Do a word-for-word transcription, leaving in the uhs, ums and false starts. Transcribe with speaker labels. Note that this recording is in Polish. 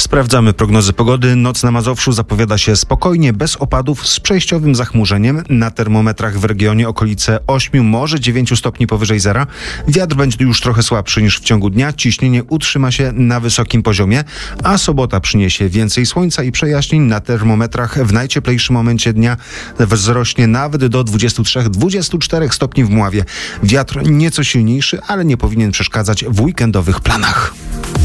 Speaker 1: Sprawdzamy prognozy pogody. Noc na Mazowszu zapowiada się spokojnie, bez opadów, z przejściowym zachmurzeniem. Na termometrach w regionie okolice ośmiu, może dziewięciu stopni powyżej zera. Wiatr będzie już trochę słabszy niż w ciągu dnia. Ciśnienie utrzyma się na wysokim poziomie, a sobota przyniesie więcej słońca i przejaśnień. Na termometrach w najcieplejszym momencie dnia wzrośnie nawet do dwudziestu trzech do dwudziestu czterech stopni w Mławie. Wiatr nieco silniejszy, ale nie powinien przeszkadzać w weekendowych planach.